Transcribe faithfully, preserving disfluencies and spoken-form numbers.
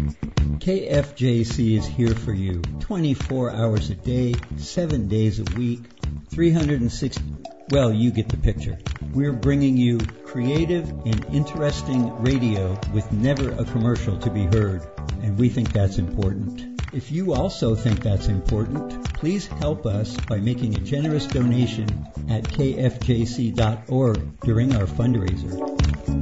K F J C is here for you twenty-four hours a day, seven days a week, three hundred sixty. Well, you get the picture. We're bringing you creative and interesting radio with never a commercial to be heard, and we think that's important. If you also think that's important, please help us by making a generous donation at K F J C dot org during our fundraiser.